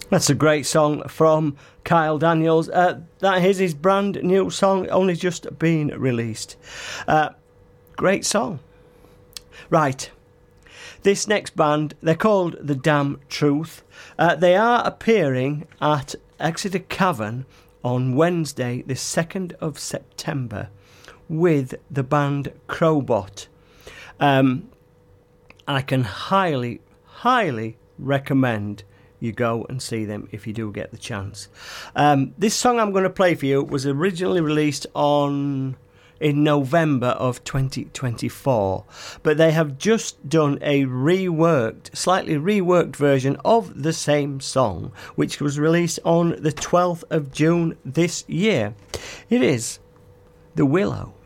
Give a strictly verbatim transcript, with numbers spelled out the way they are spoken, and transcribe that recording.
That's a great song from Kyle Daniels. Uh, that is his brand new song, only just been released. Uh, great song. Right. This next band, they're called The Damn Truth. Uh, they are appearing at Exeter Cavern on Wednesday, the second of September, with the band Crowbot. Um, I can highly, highly recommend you go and see them if you do get the chance. Um, this song I'm going to play for you was originally released on in November of twenty twenty-four, but they have just done a reworked, slightly reworked version of the same song, which was released on the twelfth of June this year. It is The Willow.